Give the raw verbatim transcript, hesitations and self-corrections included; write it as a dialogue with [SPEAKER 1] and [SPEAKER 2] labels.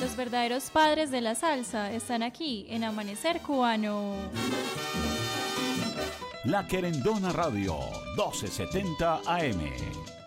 [SPEAKER 1] Los verdaderos padres de la salsa están aquí en Amanecer Cubano.
[SPEAKER 2] La Querendona Radio, doce setenta A M.